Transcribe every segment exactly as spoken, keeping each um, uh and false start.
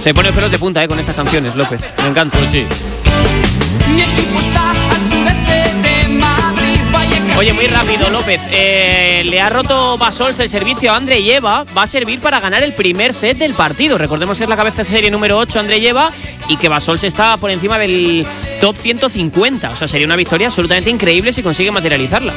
Se pone pelos de punta, eh, con estas canciones, López. Me encanta. Pues sí. Mi equipo está al sureste de Madrid, Vallecas. Oye, muy rápido, López. Eh, le ha roto Basols el servicio a Andreyeva. Va a servir para ganar el primer set del partido. Recordemos que es la cabeza de serie número ocho, Andreyeva, y que Basols está por encima del top ciento cincuenta. O sea, sería una victoria absolutamente increíble si consigue materializarla.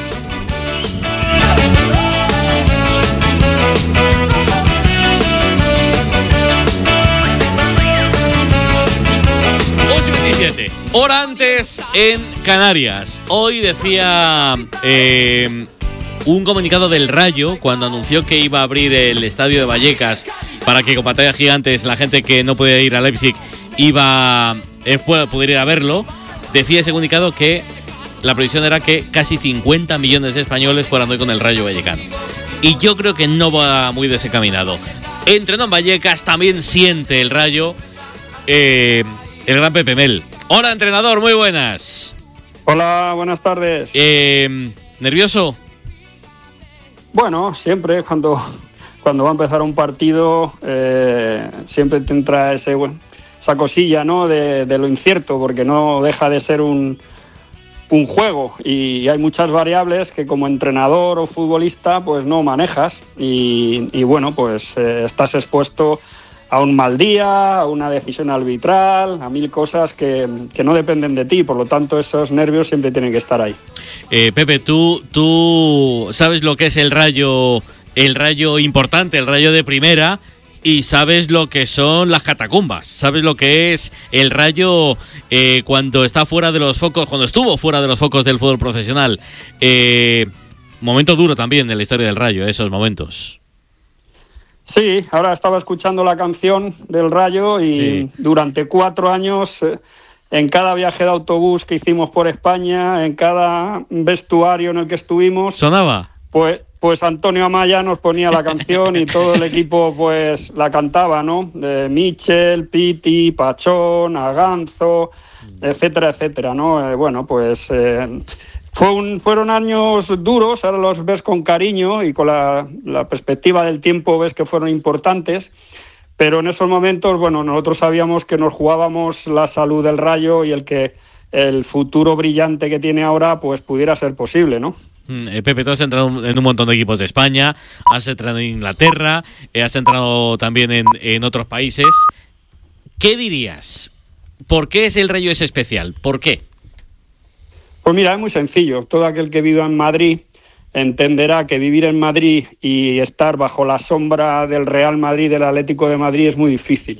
Hora antes en Canarias. Hoy decía eh, un comunicado del Rayo cuando anunció que iba a abrir el estadio de Vallecas para que con pantallas gigantes la gente que no podía ir a Leipzig iba eh, pudiera ir a verlo. Decía ese comunicado que la previsión era que casi cincuenta millones de españoles fueran hoy con el Rayo Vallecano. Y yo creo que no va muy desencaminado. Entrenó en Vallecas, también siente el Rayo eh, el gran Pepe Mel. Hola, entrenador, muy buenas. Hola, buenas tardes. Eh, ¿Nervioso? Bueno, siempre cuando, cuando va a empezar un partido eh, siempre te entra ese, esa cosilla, ¿no? de, de lo incierto, porque no deja de ser un, un juego y hay muchas variables que como entrenador o futbolista pues no manejas y, y bueno, pues eh, estás expuesto a un mal día, a una decisión arbitral, a mil cosas que, que no dependen de ti, por lo tanto esos nervios siempre tienen que estar ahí. Eh, Pepe, tú, tú sabes lo que es el Rayo, el Rayo importante, el Rayo de primera, y sabes lo que son las catacumbas, sabes lo que es el Rayo eh, cuando está fuera de los focos, cuando estuvo fuera de los focos del fútbol profesional. Eh, momento duro también en la historia del Rayo, esos momentos. Sí, ahora estaba escuchando la canción del Rayo y sí. Durante cuatro años, eh, en cada viaje de autobús que hicimos por España, en cada vestuario en el que estuvimos... ¿Sonaba? Pues, pues Antonio Amaya nos ponía la canción y todo el equipo pues la cantaba, ¿no? De Michel, Piti, Pachón, Aganzo, etcétera, etcétera, ¿no? Eh, bueno, pues... Eh, Fue un, fueron años duros, ahora los ves con cariño y con la, la perspectiva del tiempo ves que fueron importantes, pero en esos momentos, bueno, nosotros sabíamos que nos jugábamos la salud del Rayo y el que el futuro brillante que tiene ahora pues pudiera ser posible, ¿no? Eh, Pepe, tú has entrado en un montón de equipos de España, has entrado en Inglaterra, eh, has entrado también en, en otros países. ¿Qué dirías? ¿Por qué es el Rayo ese especial? ¿Por qué? Pues mira, es muy sencillo. Todo aquel que viva en Madrid entenderá que vivir en Madrid y estar bajo la sombra del Real Madrid, del Atlético de Madrid, es muy difícil.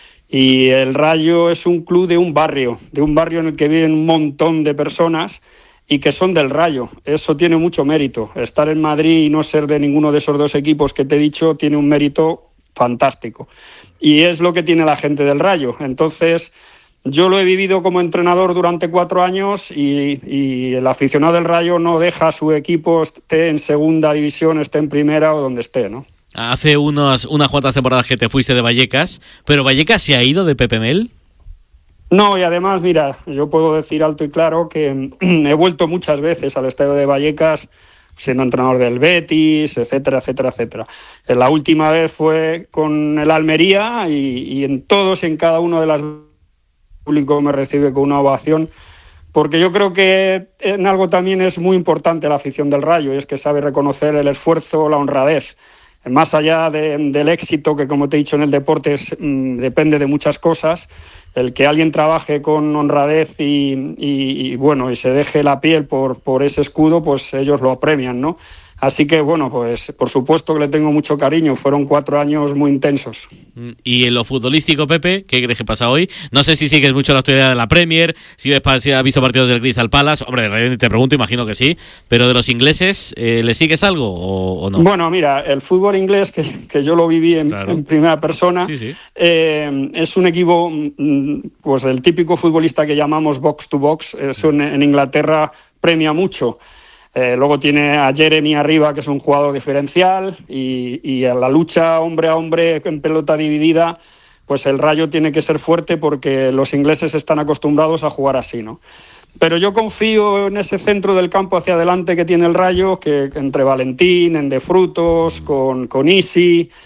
Y el Rayo es un club de un barrio, de un barrio en el que viven un montón de personas y que son del Rayo. Eso tiene mucho mérito. Estar en Madrid y no ser de ninguno de esos dos equipos que te he dicho tiene un mérito fantástico. Y es lo que tiene la gente del Rayo. Entonces... Yo lo he vivido como entrenador durante cuatro años y, y el aficionado del Rayo no deja a su equipo, esté en segunda división, esté en primera o donde esté, ¿no? Hace unos, unas cuantas temporadas que te fuiste de Vallecas, ¿pero Vallecas se ha ido de Pepe Mel? No, y además, mira, yo puedo decir alto y claro que he vuelto muchas veces al estadio de Vallecas siendo entrenador del Betis, etcétera, etcétera, etcétera. La última vez fue con el Almería y, y en todos y en cada uno de las... público me recibe con una ovación, porque yo creo que en algo también es muy importante la afición del Rayo, y es que sabe reconocer el esfuerzo, la honradez, más allá de, del éxito que, como te he dicho, en el deporte es, mmm, depende de muchas cosas. El que alguien trabaje con honradez y, y, y bueno, y se deje la piel por, por ese escudo, pues ellos lo apremian, ¿no? Así que, bueno, pues por supuesto que le tengo mucho cariño. Fueron cuatro años muy intensos. Y en lo futbolístico, Pepe, ¿qué crees que pasa hoy? No sé si sigues mucho la actualidad de la Premier, si, ves, si has visto partidos del Crystal Palace. Hombre, te pregunto, imagino que sí. Pero de los ingleses, eh, ¿le sigues algo o, o no? Bueno, mira, el fútbol inglés, que, que yo lo viví en, claro. en primera persona, sí, sí. Eh, es un equipo, pues el típico futbolista que llamamos box to box. Eso en, en Inglaterra premia mucho. Eh, luego tiene a Jeremy arriba, que es un jugador diferencial, y, y a la lucha hombre a hombre en pelota dividida, pues el Rayo tiene que ser fuerte porque los ingleses están acostumbrados a jugar así, ¿no? Pero yo confío en ese centro del campo hacia adelante que tiene el Rayo, que, que entre Valentín, en De Frutos, con, con Isi,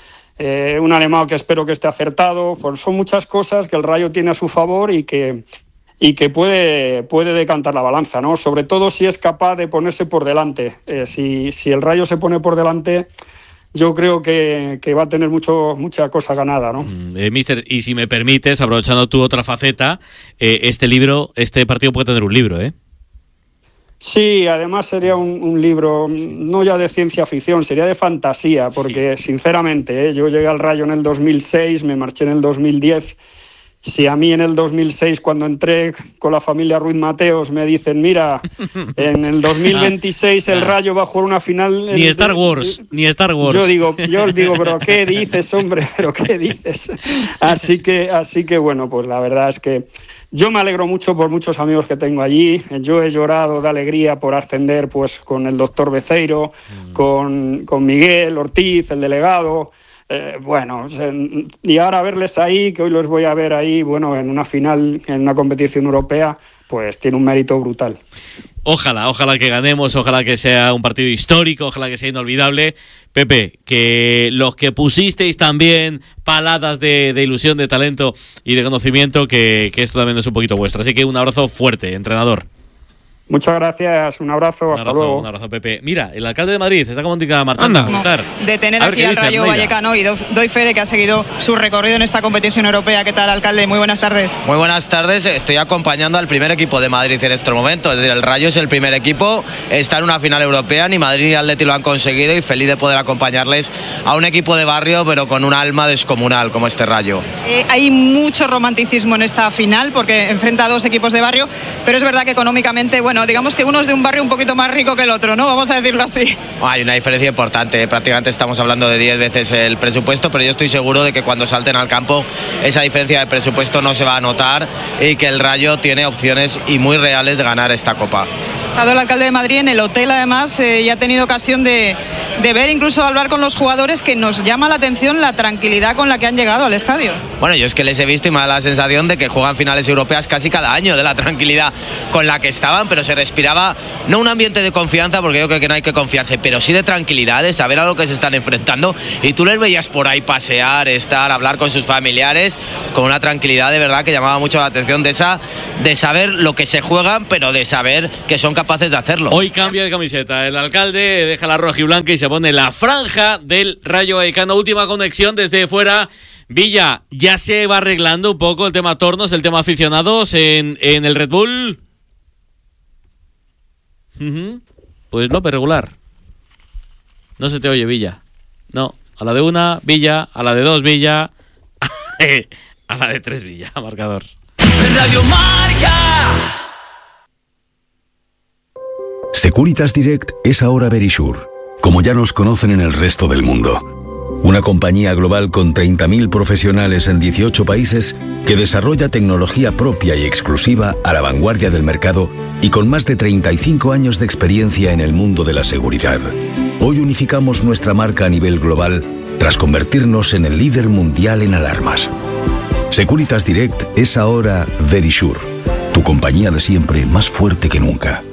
eh, un alemán que espero que esté acertado. Pues son muchas cosas que el Rayo tiene a su favor y que, y que puede, puede decantar la balanza, ¿no? Sobre todo si es capaz de ponerse por delante. Eh, si, si el Rayo se pone por delante, yo creo que, que va a tener mucho, mucha cosa ganada, ¿no? Eh, mister, y si me permites, aprovechando tu otra faceta, eh, este libro, este partido puede tener un libro, ¿eh? Sí, además sería un, un libro no ya de ciencia ficción, sería de fantasía, porque sí. sinceramente, ¿eh? yo llegué al Rayo en el dos mil seis, me marché en el dos mil diez. Si a mí en el dos mil seis, cuando entré con la familia Ruiz Mateos, me dicen, mira, en el dos mil veintiséis el Rayo va a jugar una final... Ni en, Star Wars, en, ni Star Wars. Yo digo, yo os digo, pero ¿qué dices, hombre? ¿Pero qué dices? Así que, así que bueno, pues la verdad es que yo me alegro mucho por muchos amigos que tengo allí. Yo he llorado de alegría por ascender pues con el doctor Beceiro, mm. con, con Miguel Ortiz, el delegado... Eh, bueno, y ahora verles ahí, que hoy los voy a ver ahí, bueno, en una final, en una competición europea, pues tiene un mérito brutal. Ojalá, ojalá que ganemos, ojalá que sea un partido histórico, ojalá que sea inolvidable. Pepe, que los que pusisteis también paladas de, de ilusión, de talento y de conocimiento, que, que esto también es un poquito vuestro. Así que un abrazo fuerte, entrenador. Muchas gracias, un abrazo, un hasta abrazo, luego. Un abrazo, Pepe. Mira, el alcalde de Madrid está como marchando. De tener aquí al Rayo Vallecano y doy fe de que ha seguido su recorrido en esta competición europea. ¿Qué tal, alcalde? Muy buenas tardes. Muy buenas tardes. Estoy acompañando al primer equipo de Madrid en este momento. El Rayo es el primer equipo, está en una final europea, ni Madrid ni Atleti lo han conseguido y feliz de poder acompañarles a un equipo de barrio, pero con un alma descomunal como este Rayo. Eh, hay mucho romanticismo en esta final porque enfrenta a dos equipos de barrio, pero es verdad que económicamente, bueno, digamos que uno es de un barrio un poquito más rico que el otro, ¿no? Vamos a decirlo así. Hay una diferencia importante, prácticamente estamos hablando de diez veces el presupuesto, pero yo estoy seguro de que cuando salten al campo esa diferencia de presupuesto no se va a notar y que el Rayo tiene opciones y muy reales de ganar esta Copa. Ha estado el alcalde de Madrid en el hotel, además, eh, y ha tenido ocasión de, de ver, incluso hablar con los jugadores, que nos llama la atención la tranquilidad con la que han llegado al estadio. Bueno, yo es que les he visto y me da la sensación de que juegan finales europeas casi cada año, de la tranquilidad con la que estaban, pero se respiraba no un ambiente de confianza, porque yo creo que no hay que confiarse, pero sí de tranquilidad, de saber a lo que se están enfrentando, y tú les veías por ahí pasear, estar, hablar con sus familiares, con una tranquilidad de verdad que llamaba mucho la atención, de esa, de saber lo que se juegan, pero de saber que son capaces de hacerlo. Hoy cambia de camiseta, el alcalde deja la roja y blanca y se pone la franja del Rayo Vallecano. Última conexión desde fuera. Villa, ¿ya se va arreglando un poco el tema tornos, el tema aficionados en, en el Red Bull? Uh-huh. Pues López regular. No se te oye, Villa. No, a la de una, Villa, a la de dos, Villa, a la de tres, Villa, marcador. Radio Marca. Securitas Direct es ahora Verisure, como ya nos conocen en el resto del mundo. Una compañía global con treinta mil profesionales en dieciocho países que desarrolla tecnología propia y exclusiva a la vanguardia del mercado y con más de treinta y cinco años de experiencia en el mundo de la seguridad. Hoy unificamos nuestra marca a nivel global tras convertirnos en el líder mundial en alarmas. Securitas Direct es ahora Verisure, tu compañía de siempre más fuerte que nunca.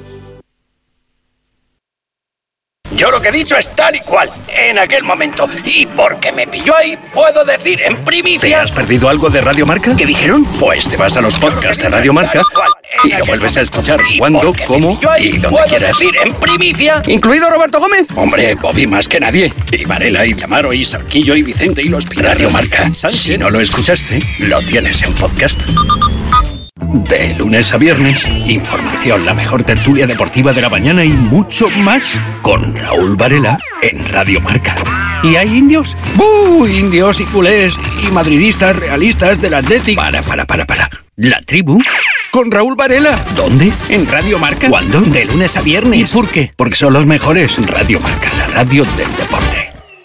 Yo lo que he dicho es tal y cual, en aquel momento. Y porque me pilló ahí, puedo decir en primicia... ¿Te has perdido algo de Radio Marca? ¿Qué dijeron? Pues te vas a los podcasts de Radio Marca y lo vuelves a escuchar cuando, cómo y donde quieras. Decir en primicia... ¿Incluido Roberto Gómez? Hombre, Bobby más que nadie. Y Varela, y Amaro, y Sarquillo, y Vicente, y los Pilar. Radio Marca. Si no lo escuchaste, lo tienes en podcast. De lunes a viernes, información, la mejor tertulia deportiva de la mañana y mucho más con Raúl Varela en Radio Marca. ¿Y hay indios? ¡Buh! Indios y culés y madridistas realistas del Atlético. Para, para, para, para. ¿La tribu? Con Raúl Varela. ¿Dónde? En Radio Marca. ¿Cuándo? De lunes a viernes. ¿Y por qué? Porque son los mejores. Radio Marca, la radio del deporte.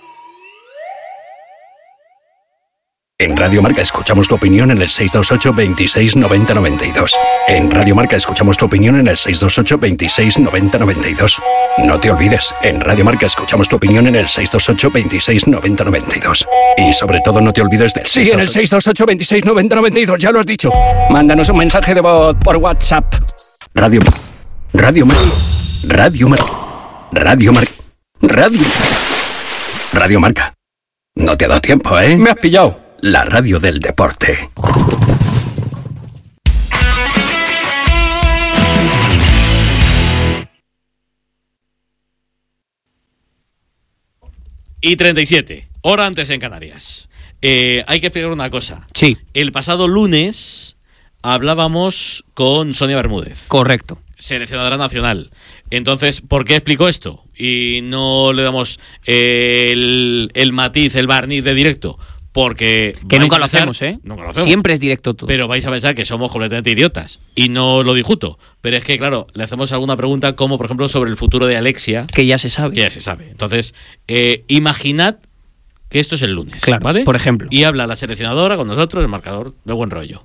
En Radio Marca escuchamos tu opinión en el seis dos ocho, veintiséis, noventa, noventa y dos. En Radio Marca escuchamos tu opinión en el seis dos ocho, veintiséis, noventa, noventa y dos. No te olvides, en Radio Marca escuchamos tu opinión en el seis dos ocho, veintiséis, noventa, noventa y dos. Y sobre todo no te olvides del Sí, en el seis dos ocho, veintiséis, noventa, noventa y dos, ya lo has dicho. Mándanos un mensaje de voz por WhatsApp. Radio Radio Marca. Radio Marca. Radio Marca. Radio Radio Marca. No te ha dado tiempo, ¿eh? Me has pillado. La radio del deporte. Y treinta y siete, hora antes en Canarias. Eh, hay que explicar una cosa. Sí. El pasado lunes hablábamos con Sonia Bermúdez. Correcto. Seleccionadora nacional. Entonces, ¿por qué explico esto? Y no le damos eh, el, el matiz, el barniz de directo. Porque que nunca lo pensar, hacemos, ¿eh? Nunca lo hacemos. Siempre es directo todo. Pero vais a pensar que somos completamente idiotas. Y no lo discuto. Pero es que, claro, le hacemos alguna pregunta como, por ejemplo, sobre el futuro de Alexia. Que ya se sabe. Que ya se sabe. Entonces, eh, imaginad que esto es el lunes. Claro, ¿vale? Por ejemplo. Y habla la seleccionadora con nosotros, el marcador de buen rollo.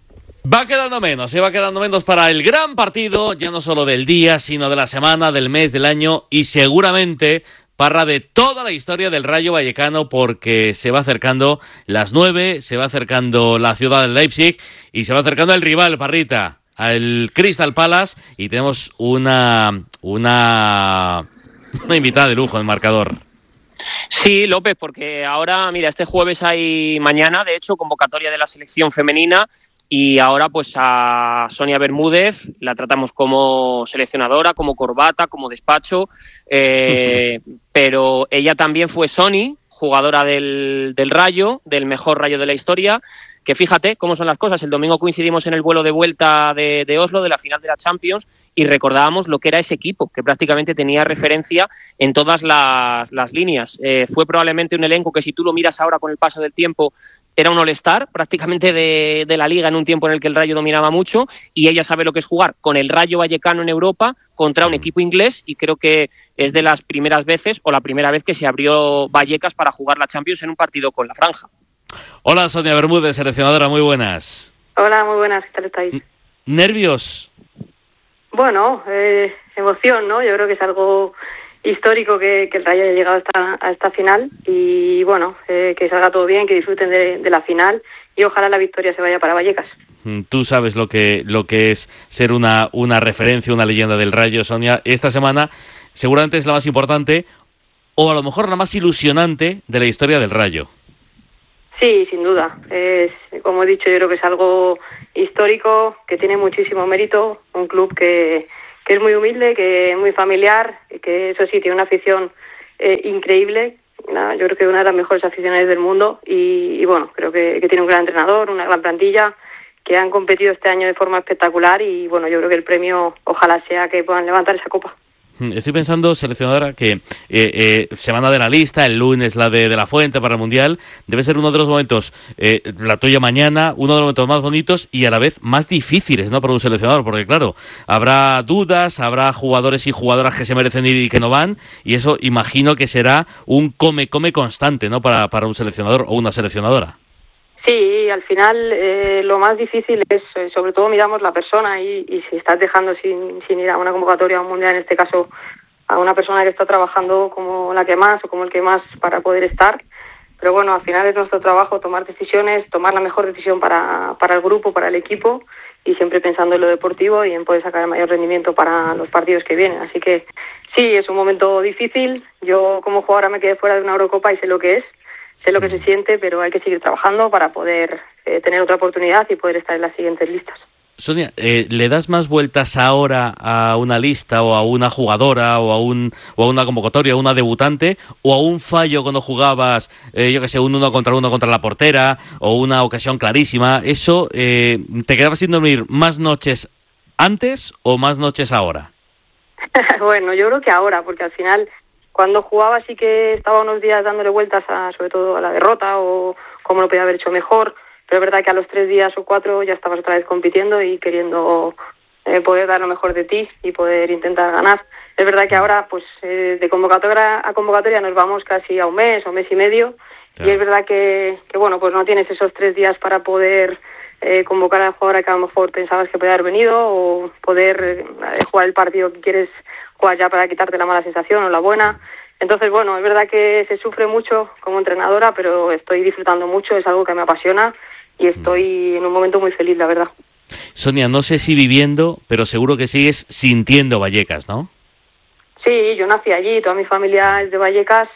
Va quedando menos, se va quedando menos para el gran partido, ya no solo del día, sino de la semana, del mes, del año y seguramente Parra, de toda la historia del Rayo Vallecano, porque se va acercando las nueve, se va acercando la ciudad de Leipzig y se va acercando el rival, Parrita, al Crystal Palace, y tenemos una una, una invitada de lujo en marcador. Sí, López, porque ahora, mira, este jueves hay, mañana, de hecho, convocatoria de la selección femenina. Y ahora pues a Sonia Bermúdez la tratamos como seleccionadora, como corbata, como despacho, eh, pero ella también fue Sony, jugadora del, del Rayo, del mejor Rayo de la historia, que fíjate cómo son las cosas. El domingo coincidimos en el vuelo de vuelta de, de Oslo, de la final de la Champions, y recordábamos lo que era ese equipo, que prácticamente tenía referencia en todas las, las líneas. Eh, fue probablemente un elenco que, si tú lo miras ahora con el paso del tiempo, era un all-star prácticamente de, de la liga en un tiempo en el que el Rayo dominaba mucho, y ella sabe lo que es jugar con el Rayo Vallecano en Europa contra un equipo inglés, y creo que es de las primeras veces o la primera vez que se abrió Vallecas para jugar la Champions en un partido con la franja. Hola, Sonia Bermúdez, seleccionadora, muy buenas. Hola, muy buenas, ¿qué tal estáis? ¿Nervios? Bueno, eh, emoción, ¿no? Yo creo que es algo histórico que, que el Rayo haya llegado hasta, a esta final, y bueno, eh, que salga todo bien, que disfruten de, de la final, y ojalá la victoria se vaya para Vallecas. Tú sabes lo que lo que es ser una, una referencia, una leyenda del Rayo, Sonia. Esta semana seguramente es la más importante, o a lo mejor la más ilusionante de la historia del Rayo. Sí, sin duda. Es, como he dicho, yo creo que es algo histórico, que tiene muchísimo mérito, un club que, que es muy humilde, que es muy familiar, que eso sí, tiene una afición eh, increíble. Nada, yo creo que una de las mejores aficiones del mundo, y, y bueno, creo que, que tiene un gran entrenador, una gran plantilla, que han competido este año de forma espectacular, y bueno, yo creo que el premio ojalá sea que puedan levantar esa copa. Estoy pensando, seleccionadora, que eh, eh, semana de la lista, el lunes la de, de la Fuente para el Mundial, debe ser uno de los momentos, eh, la tuya mañana, uno de los momentos más bonitos y a la vez más difíciles, ¿no?, para un seleccionador, porque claro, habrá dudas, habrá jugadores y jugadoras que se merecen ir y que no van, y eso imagino que será un come-come constante, ¿no?, para, para un seleccionador o una seleccionadora. Sí, al final eh, lo más difícil es, eh, sobre todo miramos la persona, y, y si estás dejando sin, sin ir a una convocatoria, a un mundial, en este caso a una persona que está trabajando como la que más o como el que más para poder estar. Pero bueno, al final es nuestro trabajo tomar decisiones, tomar la mejor decisión para, para el grupo, para el equipo, y siempre pensando en lo deportivo y en poder sacar el mayor rendimiento para los partidos que vienen. Así que sí, es un momento difícil. Yo como jugadora me quedé fuera de una Eurocopa y sé lo que es. Sé lo que se siente, pero hay que seguir trabajando para poder eh, tener otra oportunidad y poder estar en las siguientes listas. Sonia, eh, ¿le das más vueltas ahora a una lista o a una jugadora o a un o a una convocatoria, a una debutante, o a un fallo cuando jugabas, eh, yo que sé, un uno contra uno contra la portera, o una ocasión clarísima? ¿Eso eh, te quedabas sin dormir más noches antes o más noches ahora? Bueno, yo creo que ahora, porque al final, cuando jugaba sí que estaba unos días dándole vueltas a, sobre todo a la derrota o cómo lo podía haber hecho mejor, pero es verdad que a los tres días o cuatro ya estabas otra vez compitiendo y queriendo eh, poder dar lo mejor de ti y poder intentar ganar. Es verdad que ahora pues eh, de convocatoria a convocatoria nos vamos casi a un mes o mes y medio, sí. Y es verdad que, que bueno, pues no tienes esos tres días para poder eh, convocar al jugador que a lo mejor pensabas que podía haber venido, o poder eh, jugar el partido que quieres jugar ya para quitarte la mala sensación o la buena. Entonces, bueno, es verdad que se sufre mucho como entrenadora, pero estoy disfrutando mucho, es algo que me apasiona y estoy en un momento muy feliz, la verdad. Sonia, no sé si viviendo, pero seguro que sigues sintiendo Vallecas, ¿no? Sí, yo nací allí, toda mi familia es de Vallecas,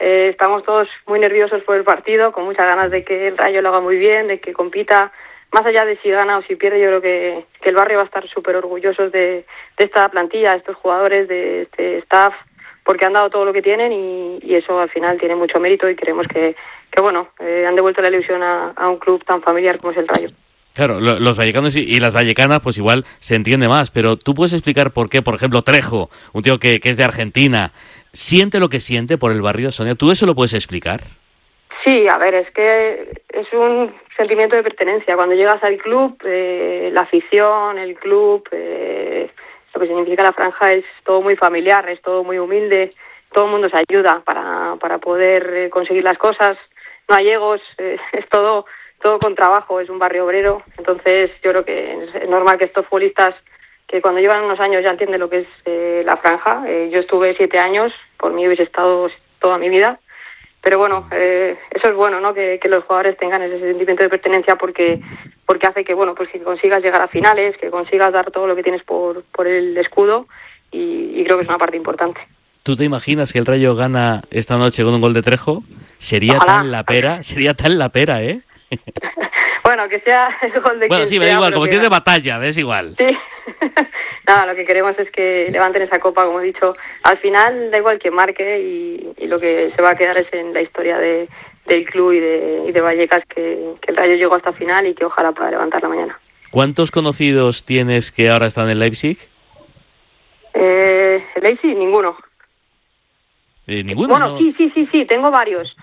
Eh, estamos todos muy nerviosos por el partido, con muchas ganas de que el Rayo lo haga muy bien, de que compita. Más allá de si gana o si pierde, yo creo que, que el barrio va a estar súper orgullosos de, de esta plantilla, de estos jugadores, de este staff, porque han dado todo lo que tienen y, y eso al final tiene mucho mérito y creemos que, que bueno, eh, han devuelto la ilusión a, a un club tan familiar como es el Rayo. Claro, lo, los vallecanos y, y las vallecanas pues igual se entiende más, pero ¿tú puedes explicar por qué, por ejemplo, Trejo, un tío que, que es de Argentina, siente lo que siente por el barrio, Sonia? ¿Tú eso lo puedes explicar? Sí, a ver, es que es un sentimiento de pertenencia. Cuando llegas al club, eh, la afición, el club, eh, lo que significa la franja es todo muy familiar, es todo muy humilde, todo el mundo se ayuda para, para poder eh, conseguir las cosas, no hay egos, eh, es todo, todo con trabajo, es un barrio obrero. Entonces yo creo que es normal que estos futbolistas que cuando llevan unos años ya entienden lo que es eh, la franja. Eh, yo estuve siete años, por mí hubiese estado toda mi vida. Pero bueno, eh, eso es bueno, ¿no? Que, que los jugadores tengan ese sentimiento de pertenencia porque porque hace que, bueno, pues que consigas llegar a finales, que consigas dar todo lo que tienes por, por el escudo y, y creo que es una parte importante. ¿Tú te imaginas que el Rayo gana esta noche con un gol de Trejo? Sería Ojalá. tan la pera, sería tan la pera, ¿eh? Bueno, que sea el gol de Bueno, quien sí, me da sea, igual, pero como que si es de gane. batalla, ¿ves? Igual. Sí. Nada, lo que queremos es que levanten esa copa, como he dicho. Al final da igual quien marque y, y lo que se va a quedar es en la historia de, del club y de, y de Vallecas que, que el Rayo llegó hasta final y que ojalá pueda levantarla mañana. ¿Cuántos conocidos tienes que ahora están en Leipzig? Eh, Leipzig, ninguno. Eh, ¿Ninguno? Bueno, ¿no? sí, sí, sí, sí, tengo varios.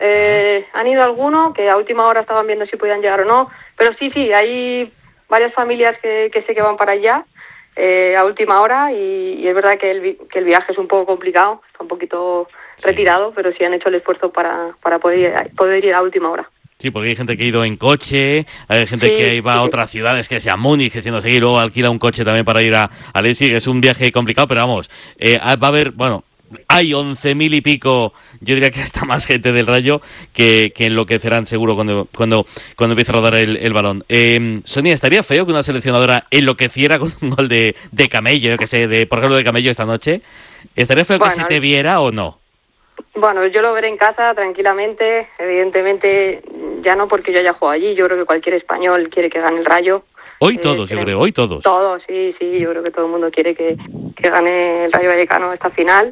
Eh, han ido algunos que a última hora estaban viendo si podían llegar o no, pero sí, sí, hay varias familias que, que sé que van para allá eh, a última hora y, y es verdad que el, vi- que el viaje es un poco complicado, está un poquito Sí. retirado, pero sí han hecho el esfuerzo para, para poder, ir, poder ir a última hora. Sí, porque hay gente que ha ido en coche, hay gente Sí, que va a sí. otras ciudades, que sea Múnich, que si no sé, y luego alquila un coche también para ir a, a Leipzig. Es un viaje complicado, pero vamos, eh, va a haber, bueno, hay once mil y pico, yo diría que hasta más gente del Rayo que, que enloquecerán seguro cuando cuando cuando empiece a rodar el, el balón. Eh, Sonia, ¿estaría feo que una seleccionadora enloqueciera con un gol de, de Camello, yo que sé, de por ejemplo de Camello esta noche? ¿Estaría feo Bueno, que se te viera o no? Bueno, yo lo veré en casa tranquilamente, evidentemente ya no porque yo haya jugado allí, yo creo que cualquier español quiere que gane el Rayo. Hoy Eh, todos, yo tenemos- creo, hoy todos. Todos, sí, sí, yo creo que todo el mundo quiere que, que gane el Rayo Vallecano esta final.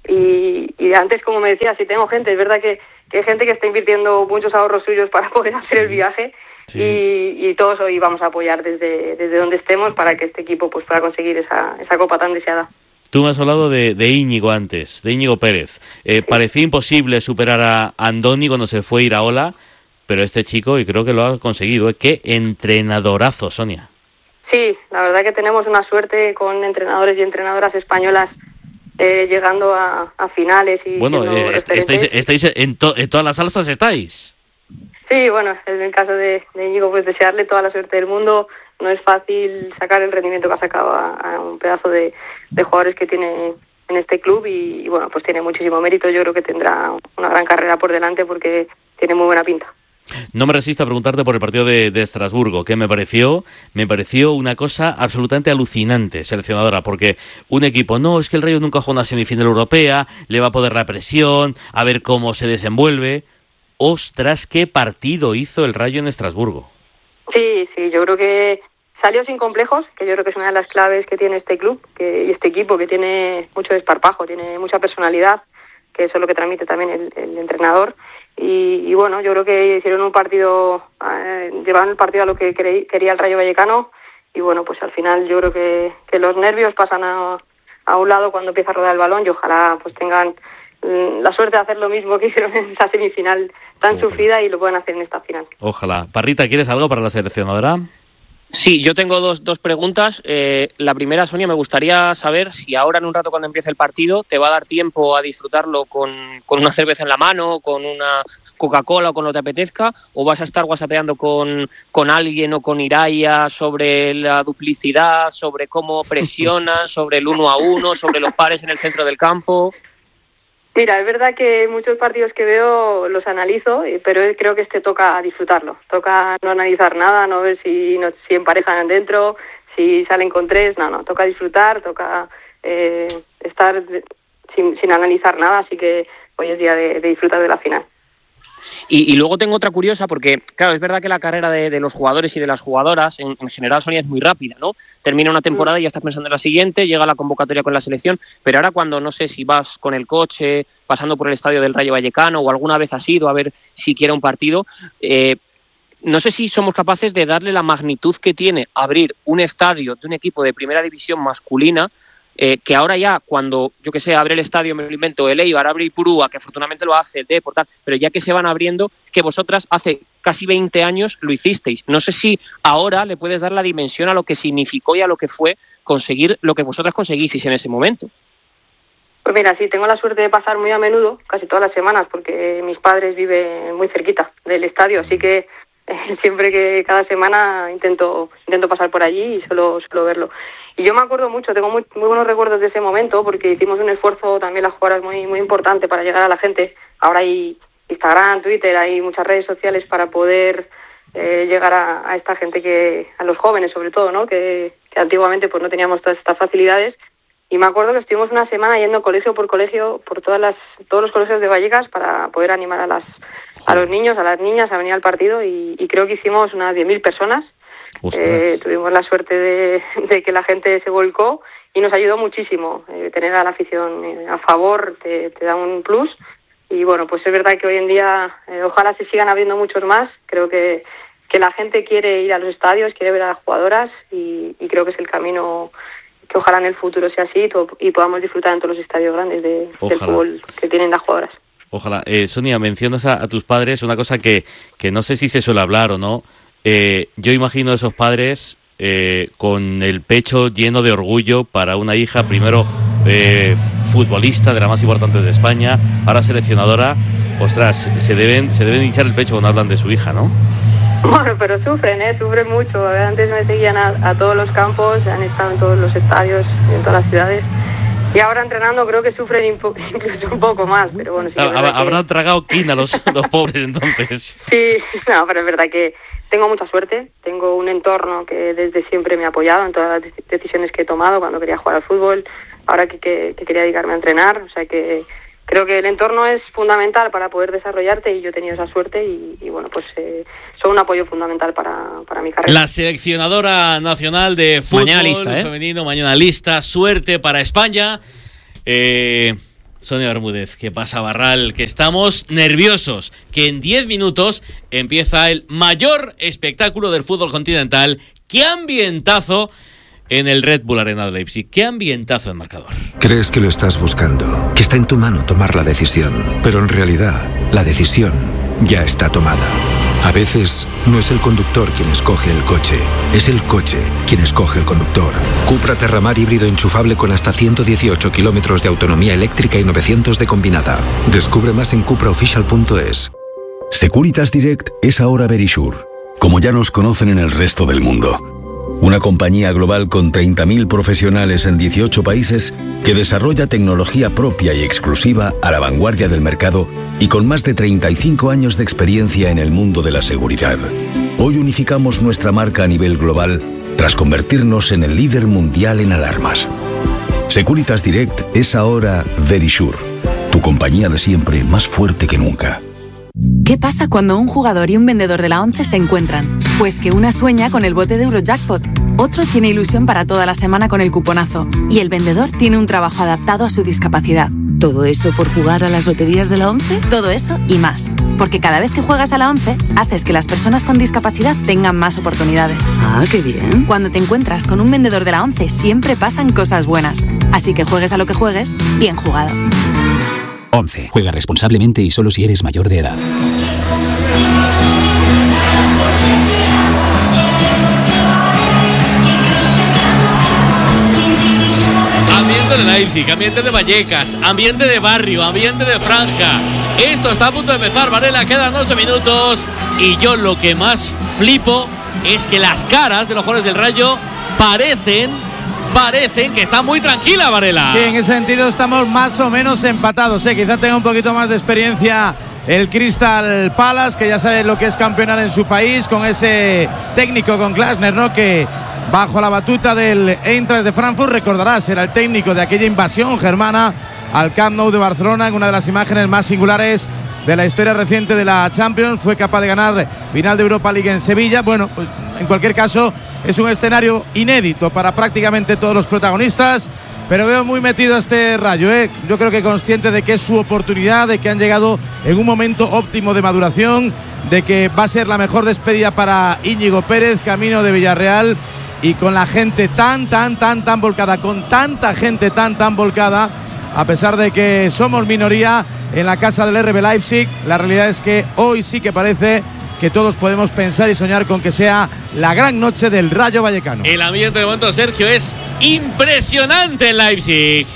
Y, y antes, como me decía, si tengo gente, es verdad que, que hay gente que está invirtiendo muchos ahorros suyos para poder hacer el viaje Sí. y, y todos hoy vamos a apoyar desde, desde donde estemos para que este equipo pues pueda conseguir esa, esa copa tan deseada. Tú me has hablado de, de Íñigo antes, de Íñigo Pérez. Eh, parecía imposible superar a Andoni cuando se fue Iraola, pero este chico, y creo que lo ha conseguido, ¿eh? Qué entrenadorazo, Sonia. Sí, la verdad que tenemos una suerte con entrenadores y entrenadoras españolas eh, llegando a, a finales y Bueno, siendo eh, est- referentes. estáis, estáis en, to- en todas las salsas, estáis. Sí, bueno, en el caso de, de Íñigo, pues desearle toda la suerte del mundo. No es fácil sacar el rendimiento que ha sacado a, a un pedazo de, de jugadores que tiene en este club y, y, bueno, pues tiene muchísimo mérito. Yo creo que tendrá una gran carrera por delante porque tiene muy buena pinta. No me resisto a preguntarte por el partido de, de Estrasburgo, que me pareció, me pareció una cosa absolutamente alucinante, seleccionadora, porque un equipo, no, es que el Rayo nunca juega una semifinal europea, le va a poder la presión, a ver cómo se desenvuelve. Ostras, qué partido hizo el Rayo en Estrasburgo. Sí, sí, yo creo que salió sin complejos, que yo creo que es una de las claves que tiene este club que, y este equipo, que tiene mucho desparpajo, tiene mucha personalidad, que eso es lo que transmite también el, el entrenador. Y, y bueno, yo creo que hicieron un partido, eh, llevaron el partido a lo que creí, quería el Rayo Vallecano y bueno, pues al final yo creo que, que los nervios pasan a, a un lado cuando empieza a rodar el balón y ojalá pues tengan mm, la suerte de hacer lo mismo que hicieron en esa semifinal tan Ojalá. sufrida y lo puedan hacer en esta final. Ojalá. Parrita, ¿quieres algo para la seleccionadora? Sí, yo tengo dos, dos preguntas. Eh, la primera, Sonia, me gustaría saber si ahora en un rato cuando empiece el partido te va a dar tiempo a disfrutarlo con, con una cerveza en la mano, con una Coca-Cola o con lo que te apetezca, o vas a estar whatsappeando con, con alguien o con Iraya sobre la duplicidad, sobre cómo presionan, sobre el uno a uno, sobre los pares en el centro del campo. Mira, es verdad que muchos partidos que veo los analizo, eh, pero creo que este toca disfrutarlo. Toca no analizar nada, no ver si, no, si emparejan dentro, si salen con tres, no, no. Toca disfrutar, toca eh, estar de- sin, sin analizar nada, así que hoy es día de, de disfrutar de la final. Y, y luego tengo otra curiosa porque, claro, es verdad que la carrera de, de los jugadores y de las jugadoras, en, en general, Sonia, es muy rápida, ¿no? Termina una temporada y ya estás pensando en la siguiente, llega la convocatoria con la selección, pero ahora cuando, no sé, si vas con el coche, pasando por el estadio del Rayo Vallecano o alguna vez has ido a ver siquiera un partido, eh, no sé si somos capaces de darle la magnitud que tiene abrir un estadio de un equipo de primera división masculina, Eh, que ahora ya cuando, yo que sé, abre el estadio, me lo invento, el Eibar, abre Ipurúa, que afortunadamente lo hace, el Depor, tal, pero ya que se van abriendo, es que vosotras hace casi veinte años lo hicisteis. No sé si ahora le puedes dar la dimensión a lo que significó y a lo que fue conseguir lo que vosotras conseguisteis en ese momento. Pues mira, sí, tengo la suerte de pasar muy a menudo, casi todas las semanas, porque mis padres viven muy cerquita del estadio, así que eh, siempre que cada semana intento intento pasar por allí y suelo, suelo verlo. Y yo me acuerdo mucho, tengo muy, muy buenos recuerdos de ese momento, porque hicimos un esfuerzo también las jugadoras muy muy importante para llegar a la gente. Ahora hay Instagram, Twitter, hay muchas redes sociales para poder eh, llegar a, a esta gente, que a los jóvenes sobre todo, ¿no? Que, que antiguamente pues no teníamos todas estas facilidades. Y me acuerdo que estuvimos una semana yendo colegio por colegio, por todas las todos los colegios de Vallecas, para poder animar a las a los niños, a las niñas a venir al partido, y, y creo que hicimos unas diez mil personas. Eh, tuvimos la suerte de, de que la gente se volcó y nos ayudó muchísimo. Eh, tener a la afición eh, a favor te, te da un plus. Y bueno, pues es verdad que hoy en día eh, ojalá se sigan abriendo muchos más. Creo que, que la gente quiere ir a los estadios, quiere ver a las jugadoras, y, y creo que es el camino que ojalá en el futuro sea así y podamos disfrutar en todos los estadios grandes de, del fútbol que tienen las jugadoras. Ojalá. Eh, Sonia, mencionas a, a tus padres, una cosa que, que no sé si se suele hablar o no. Eh, yo imagino a esos padres eh, con el pecho lleno de orgullo para una hija, primero eh, futbolista de la más importante de España, ahora seleccionadora. Ostras, se deben, se deben hinchar el pecho cuando hablan de su hija, ¿no? Bueno, pero sufren, ¿eh? Sufren mucho. Antes me seguían a, a todos los campos, han estado en todos los estadios, en todas las ciudades. Y ahora entrenando creo que sufren incluso un poco más, pero bueno. Sí, Habrán que... tragado quina los, los pobres entonces. Sí, no, pero es verdad que tengo mucha suerte. Tengo un entorno que desde siempre me ha apoyado en todas las decisiones que he tomado cuando quería jugar al fútbol, ahora que, que, que quería dedicarme a entrenar. O sea que creo que el entorno es fundamental para poder desarrollarte, y yo he tenido esa suerte y, y bueno, pues eh, son un apoyo fundamental para, para mi carrera. La seleccionadora nacional de fútbol mañana lista, ¿eh? femenino, mañana lista. Suerte para España. Eh, Sonia Bermúdez, ¿qué pasa, Barral? Que estamos nerviosos, que en diez minutos empieza el mayor espectáculo del fútbol continental. ¡Qué ambientazo en el Red Bull Arena de Leipzig! ¡Qué ambientazo en marcador! Crees que lo estás buscando, que está en tu mano tomar la decisión, pero en realidad la decisión ya está tomada. A veces no es el conductor quien escoge el coche, es el coche quien escoge el conductor. Cupra Terramar híbrido enchufable con hasta ciento dieciocho kilómetros de autonomía eléctrica y novecientos de combinada. Descubre más en cupra official punto es. Securitas Direct es ahora Verisure, como ya nos conocen en el resto del mundo. Una compañía global con treinta mil profesionales en dieciocho países que desarrolla tecnología propia y exclusiva a la vanguardia del mercado y con más de treinta y cinco años de experiencia en el mundo de la seguridad. Hoy unificamos nuestra marca a nivel global tras convertirnos en el líder mundial en alarmas. Securitas Direct es ahora Verisure, tu compañía de siempre más fuerte que nunca. ¿Qué pasa cuando un jugador y un vendedor de la ONCE se encuentran? Pues que una sueña con el bote de Eurojackpot, otro tiene ilusión para toda la semana con el cuponazo y el vendedor tiene un trabajo adaptado a su discapacidad. ¿Todo eso por jugar a las loterías de la ONCE? Todo eso y más. Porque cada vez que juegas a la ONCE, haces que las personas con discapacidad tengan más oportunidades. Ah, qué bien. Cuando te encuentras con un vendedor de la ONCE, siempre pasan cosas buenas. Así que juegues a lo que juegues, bien jugado. ONCE. Juega responsablemente y solo si eres mayor de edad. Ambiente de Leipzig, ambiente de Vallecas, ambiente de barrio, ambiente de franja. Esto está a punto de empezar, Varela, quedan ocho minutos. Y yo lo que más flipo es que las caras de los jugadores del Rayo parecen... Parecen que está muy tranquila, Varela. Sí, en ese sentido estamos más o menos empatados. ¿eh? Quizá tenga un poquito más de experiencia el Crystal Palace, que ya sabe lo que es campeonar en su país, con ese técnico, con Glasner, ¿no? Que bajo la batuta del Eintracht de Frankfurt, recordarás, era el técnico de aquella invasión germana al Camp Nou de Barcelona en una de las imágenes más singulares de la historia reciente de la Champions. Fue capaz de ganar final de Europa League en Sevilla. Bueno, pues en cualquier caso es un escenario inédito para prácticamente todos los protagonistas, pero veo muy metido a este Rayo, ¿eh? Yo creo que consciente de que es su oportunidad, de que han llegado en un momento óptimo de maduración, de que va a ser la mejor despedida para Íñigo Pérez, camino de Villarreal, y con la gente tan, tan, tan, tan volcada, con tanta gente tan, tan volcada, a pesar de que somos minoría en la casa del R B Leipzig, la realidad es que hoy sí que parece que todos podemos pensar y soñar con que sea la gran noche del Rayo Vallecano. El ambiente de momento, Sergio, es impresionante en Leipzig.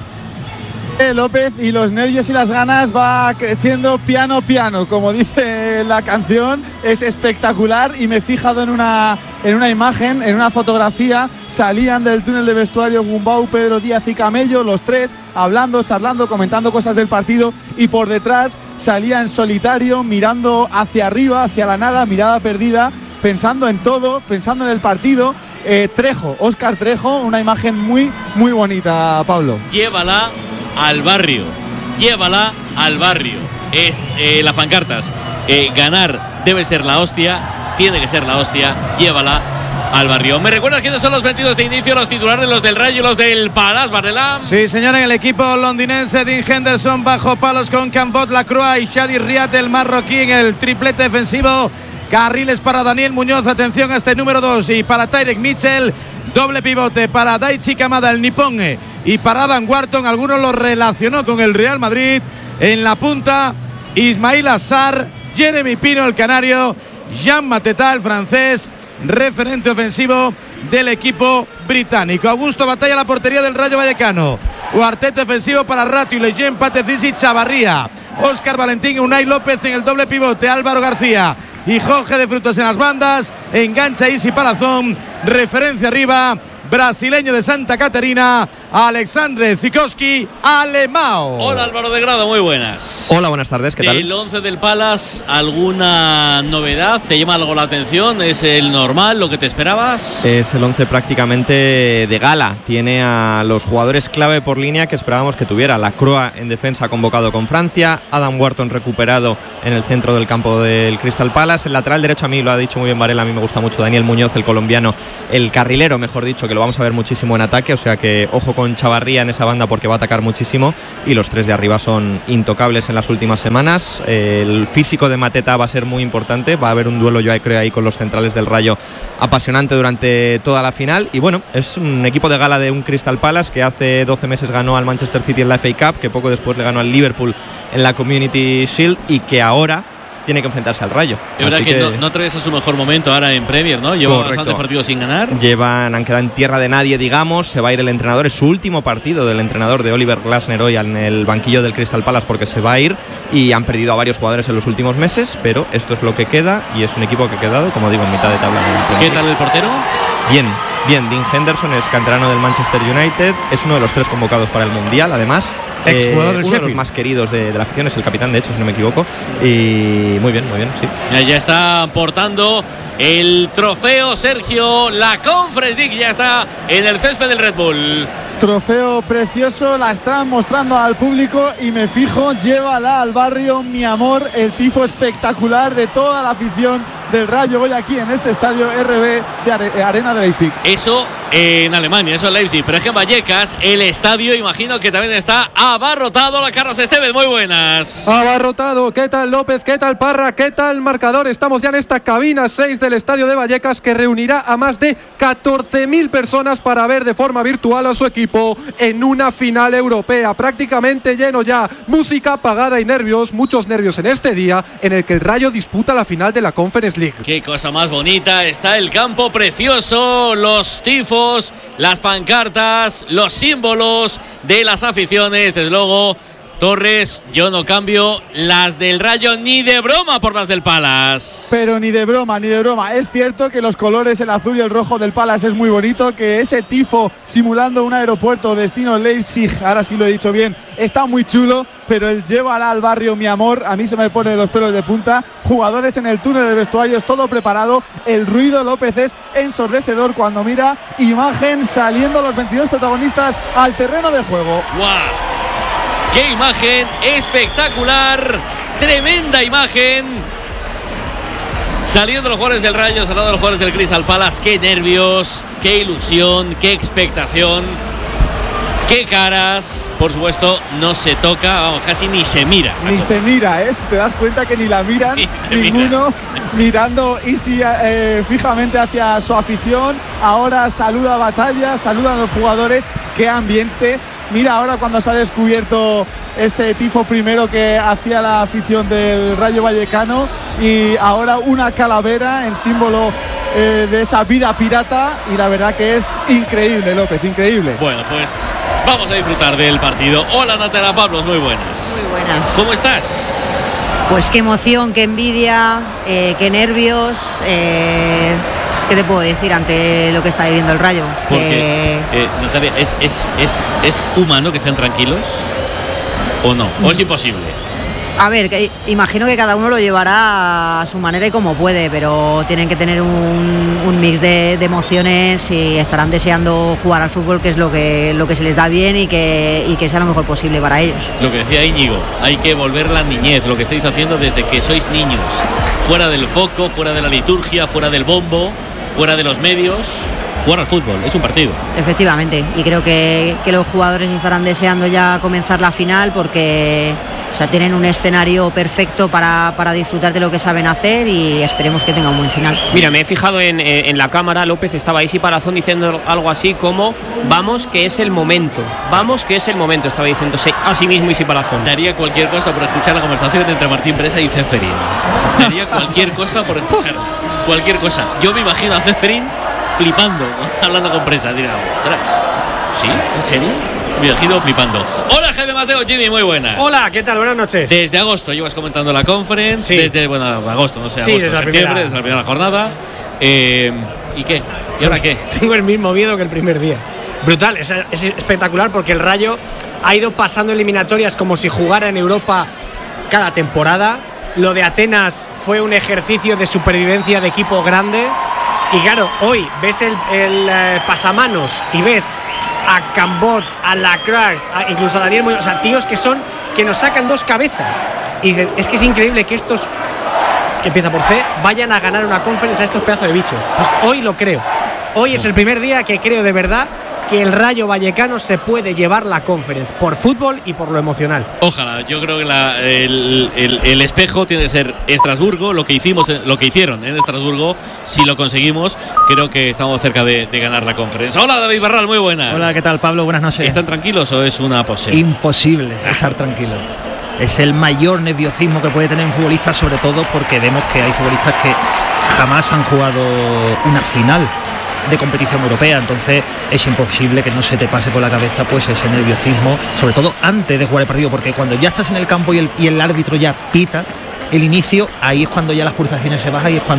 López, y los nervios y las ganas va creciendo piano piano, como dice la canción. Es espectacular y me he fijado en una, en una imagen, en una fotografía. Salían del túnel de vestuario Gumbau, Pedro Díaz y Camello, los tres hablando, charlando, comentando cosas del partido, y por detrás salía en solitario, mirando hacia arriba, hacia la nada, mirada perdida, pensando en todo, pensando en el partido. eh, Trejo, Óscar Trejo, una imagen muy, muy bonita, Pablo. Llévala al barrio, llévala al barrio. Es eh, las pancartas. Eh, ganar debe ser la hostia, tiene que ser la hostia, llévala al barrio. ¿Me recuerdas quiénes son los veintidós de inicio, los titulares, los del Rayo y los del Palace, Varela? Sí, señor, en el equipo londinense, Dean Henderson bajo palos con Cambot, Lacroix y Shadi Riat, el marroquí, en el triplete defensivo. Carriles para Daniel Muñoz, atención a este número dos, y para Tyrek Mitchell. Doble pivote para Daichi Kamada, el nipón, y para Adam Wharton. Algunos lo relacionó con el Real Madrid. En la punta, Ismail Assar, Jeremy Pino, el canario, Jean Mateta, el francés, referente ofensivo del equipo británico. Augusto Batalla, la portería del Rayo Vallecano. Cuarteto ofensivo para Rato y Lejean, Patecic y Chavarría. Óscar Valentín, Unai López en el doble pivote, Álvaro García y Jorge de Frutos en las bandas. Engancha Isi Palazón, referencia arriba, brasileño de Santa Catarina, Alexandre Zikowski Alemao. Hola Álvaro de Grado, muy buenas. Hola, buenas tardes, ¿qué tal? El once del Palace, ¿alguna novedad? ¿Te llama algo la atención? ¿Es el normal, lo que te esperabas? Es el once prácticamente de gala. Tiene a los jugadores clave por línea que esperábamos que tuviera. Lacroix en defensa, convocado con Francia, Adam Wharton recuperado en el centro del campo del Crystal Palace. El lateral derecho, a mí lo ha dicho muy bien Varela, a mí me gusta mucho Daniel Muñoz, el colombiano, el carrilero, mejor dicho, que lo vamos a ver muchísimo en ataque, o sea que ojo con Chavarría en esa banda porque va a atacar muchísimo, y los tres de arriba son intocables en las últimas semanas. El físico de Mateta va a ser muy importante, va a haber un duelo, yo creo, ahí con los centrales del Rayo apasionante durante toda la final. Y bueno, es un equipo de gala de un Crystal Palace que hace doce meses ganó al Manchester City en la F A Cup, que poco después le ganó al Liverpool en la Community Shield, y que ahora tiene que enfrentarse al Rayo. Es verdad que, que no, no atraviesa su mejor momento ahora en Premier, ¿no? Lleva correcto. bastantes partidos sin ganar. Llevan, han quedado en tierra de nadie, digamos. Se va a ir el entrenador, es su último partido del entrenador de Oliver Glasner hoy en el banquillo del Crystal Palace, porque se va a ir, y han perdido a varios jugadores en los últimos meses, pero esto es lo que queda, y es un equipo que ha quedado, como digo, en mitad de tabla. ¿Qué tal el portero? Bien, bien. Dean Henderson es canterano del Manchester United, es uno de los tres convocados para el Mundial, además. Ex jugador del eh, uno de los más queridos de, de la afición, es el capitán, de hecho, si no me equivoco. Y muy bien, muy bien, sí. Ya, ya está portando el trofeo, Sergio. La Conference League ya está en el césped del Red Bull. Trofeo precioso, la están mostrando al público y me fijo, llévala al barrio, mi amor, el tipo espectacular de toda la afición del Rayo hoy aquí en este estadio R B de Are- Arena de Leipzig. Eso en Alemania, eso en Leipzig, pero es que en Vallecas el estadio imagino que también está abarrotado. La Carlos Estevez, muy buenas. Abarrotado, ¿qué tal López? ¿Qué tal Parra? ¿Qué tal marcador? Estamos ya en esta cabina seis del estadio de Vallecas, que reunirá a más de catorce mil personas para ver de forma virtual a su equipo en una final europea, prácticamente lleno ya, música apagada y nervios, muchos nervios en este día en el que el Rayo disputa la final de la Conference League. Qué cosa más bonita, está el campo precioso, los tifos, las pancartas, los símbolos de las aficiones, desde luego. Torres, yo no cambio las del Rayo ni de broma por las del Palace. Pero ni de broma, ni de broma. Es cierto que los colores, el azul y el rojo del Palace es muy bonito, que ese tifo simulando un aeropuerto destino Leipzig, ahora sí lo he dicho bien, está muy chulo, pero el llévala al barrio, mi amor, a mí se me pone los pelos de punta. Jugadores en el túnel de vestuarios, todo preparado. El ruido, López, es ensordecedor cuando mira imagen saliendo los veintidós protagonistas al terreno de juego. ¡Guau! ¡Qué imagen espectacular! ¡Tremenda imagen! Saliendo los jugadores del Rayo, saliendo los jugadores del Crystal Palace. ¡Qué nervios! ¡Qué ilusión! ¡Qué expectación! ¡Qué caras! Por supuesto, no se toca, vamos, casi ni se mira. Ni se mira, ¿eh? Te das cuenta que ni la miran, ni ninguno, mira. Mirando Easy eh, fijamente hacia su afición. Ahora saluda a Batalla, saludan a los jugadores. ¡Qué ambiente! Mira ahora cuando se ha descubierto ese tifo primero que hacía la afición del Rayo Vallecano, y ahora una calavera en símbolo eh, de esa vida pirata, y la verdad que es increíble, López, increíble. Bueno, pues vamos a disfrutar del partido. Hola, Natalia Pablos, muy buenas. Muy buenas. ¿Cómo estás? Pues qué emoción, qué envidia, eh, qué nervios. Eh, ¿Qué te puedo decir ante lo que está viviendo el Rayo? Porque, que... eh, Natalia, ¿es, es, es, ¿es humano que estén tranquilos? ¿O no? ¿O es imposible? A ver, que, imagino que cada uno lo llevará a su manera y como puede, pero tienen que tener un, un mix de, de emociones y estarán deseando jugar al fútbol, que es lo que, lo que se les da bien y que, y que sea lo mejor posible para ellos. Lo que decía Íñigo, hay que volver la niñez, lo que estáis haciendo desde que sois niños, fuera del foco, fuera de la liturgia, fuera del bombo, fuera de los medios. Jugar al fútbol, es un partido. Efectivamente, y creo que, que los jugadores estarán deseando ya comenzar la final porque, o sea, tienen un escenario perfecto para, para disfrutar de lo que saben hacer, y esperemos que tenga un buen final. Mira, me he fijado en, en la cámara, López, estaba Isi Palazón diciendo algo así como vamos que es el momento, vamos que es el momento, estaba diciendo a sí mismo Isi Palazón. Daría cualquier cosa por escuchar la conversación entre Martín Presa y Ceferín. Daría cualquier cosa por escuchar cualquier cosa. Yo me imagino a Ceferín flipando, hablando con Presa, dirá, ostras, ¿sí? ¿En serio? Me imagino flipando. Hola, Jaime Mateo, Jimmy, muy buenas. Hola, ¿qué tal? Buenas noches. Desde agosto llevas comentando la conference, sí. Desde, bueno, agosto, no sé, sí, agosto, desde septiembre, la primera. desde la primera jornada. Eh, ¿Y qué? ¿Y ahora qué? Tengo el mismo miedo que el primer día. Brutal, es, es espectacular porque el Rayo ha ido pasando eliminatorias como si jugara en Europa cada temporada. Lo de Atenas fue un ejercicio de supervivencia de equipo grande. Y claro, hoy ves el, el eh, pasamanos y ves a Cambot, a Lacroix, a, incluso a Daniel Muñoz, o sea, tíos que son, que nos sacan dos cabezas. Y dices, es que es increíble que estos, que empieza por C, vayan a ganar una conferencia a estos pedazos de bichos. Pues hoy lo creo. Hoy es el primer día que creo de verdad que el Rayo Vallecano se puede llevar la conference por fútbol y por lo emocional. Ojalá, yo creo que la, el, el, el espejo tiene que ser Estrasburgo, lo que hicimos, lo que hicieron en Estrasburgo. Si lo conseguimos, creo que estamos cerca de, de ganar la conferencia. Hola, David Barral, muy buenas. Hola, ¿qué tal, Pablo? Buenas noches. ¿Están tranquilos o es una pose? Imposible estar tranquilos. Es el mayor nerviosismo que puede tener un futbolista, sobre todo porque vemos que hay futbolistas que jamás han jugado una final de competición europea, entonces es imposible que no se te pase por la cabeza pues ese nerviosismo, sobre todo antes de jugar el partido, porque cuando ya estás en el campo y el, y el árbitro ya pita el inicio, ahí es cuando ya las pulsaciones se bajan y es cuando